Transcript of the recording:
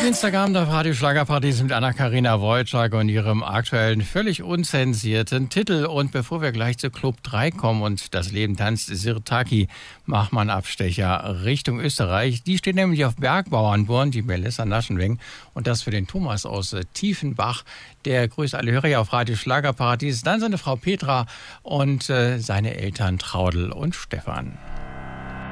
Dienstagabend auf Radio Schlagerparadies mit Anna-Karina Wojcik und ihrem aktuellen, völlig unzensierten Titel. Und bevor wir gleich zu Club 3 kommen und das Leben tanzt, Sirtaki, macht man Abstecher Richtung Österreich. Die steht nämlich auf Bergbauernborn, die Melissa Naschenweng. Und das für den Thomas aus Tiefenbach. Der grüßt alle Hörer hier auf Radio Schlagerparadies. Dann seine Frau Petra und seine Eltern Traudel und Stefan.